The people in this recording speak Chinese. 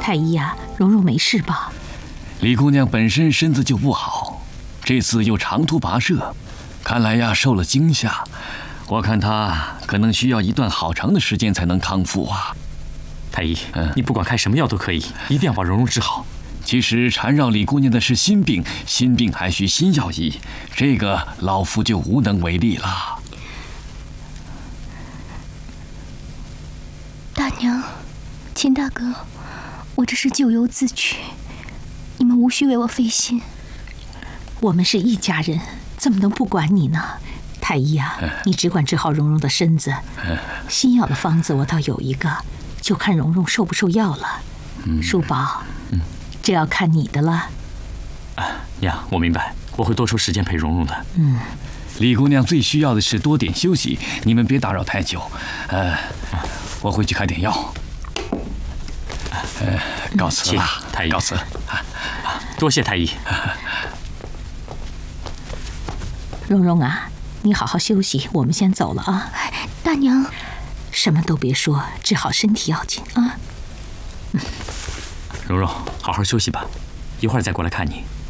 太医呀，蓉蓉没事吧？ 李姑娘本身身子就不好，这次又长途跋涉，看来呀受了惊吓。我看她可能需要一段好长的时间才能康复啊。 太医，你不管开什么药都可以，一定要把蓉蓉治好。 其实缠绕李姑娘的是心病，心病还需心药医，这个老夫就无能为力了。 大娘，秦大哥，我这是咎由自取，你们无需为我费心。 我们是一家人，怎么能不管你呢？太医啊，你只管治好蓉蓉的身子，心药的方子我倒有一个，就看蓉蓉受不受药了。叔宝，这要看你的了。 娘，我明白，我会多抽时间陪蓉蓉的。 李姑娘最需要的是多点休息，你们别打扰太久。我回去开点药。告辞了， 太医。 告辞。 多谢太医。 蓉蓉啊，你好好休息，我们先走了啊。 大娘， 什么都别说，治好身体要紧啊。 蓉蓉，好好休息吧，一会儿再过来看你。